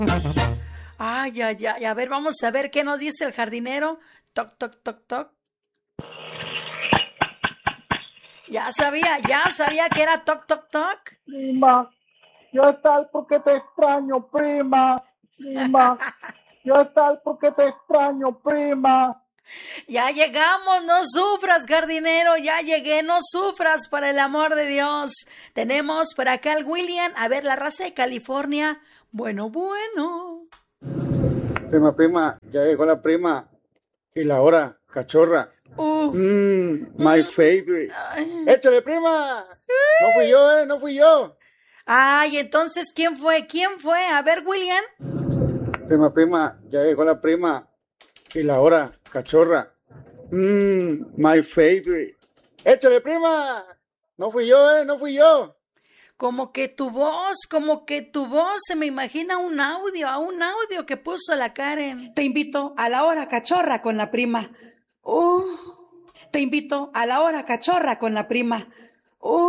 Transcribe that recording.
Ay, ay, ay. A ver, vamos a ver qué nos dice el jardinero. Toc, toc, toc, toc. Ya sabía que era toc, toc, toc. Prima, yo tal porque te extraño, prima. Prima, yo tal porque te extraño, prima. Ya llegamos, no sufras, jardinero, ya llegué, no sufras, por el amor de Dios. Tenemos por acá al William, a ver, la raza de California. Bueno, bueno. Prima, ya llegó la prima. Y la hora, cachorra. Uf. My favorite. Ay. ¡Échale, prima! No fui yo. Ay, entonces, ¿quién fue? ¿Quién fue? A ver, William. Prima, ya llegó la prima. Y la hora, cachorra. My favorite. ¡Échale, prima! No fui yo. Como que tu voz, se me imagina a un audio que puso la Karen. Te invito a la hora cachorra con la prima. Te invito a la hora cachorra con la prima.